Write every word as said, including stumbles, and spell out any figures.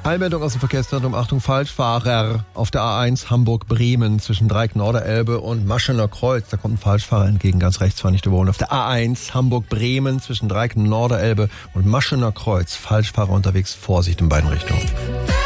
Einmeldung aus dem Verkehrszentrum. Achtung, Falschfahrer auf der A eins Hamburg-Bremen zwischen Dreieck Norderelbe und Maschener Kreuz. Da kommt ein Falschfahrer entgegen, ganz rechts, zwar nicht überholen. Auf der A eins Hamburg-Bremen zwischen Dreieck Norderelbe und Maschener Kreuz. Falschfahrer unterwegs, Vorsicht in beiden Richtungen.